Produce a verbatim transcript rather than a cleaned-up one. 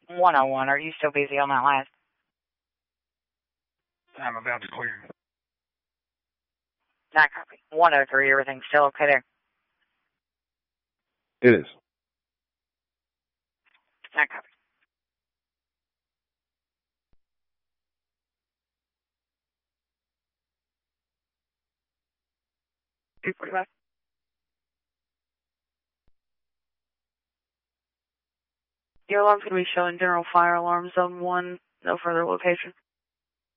one oh one, are you still busy on that last? I'm about to clear. Not copy. one oh three, everything's still okay there? It is. Not copy. two forty-five. Your alarm's going to be showing general fire alarm zone one, no further location.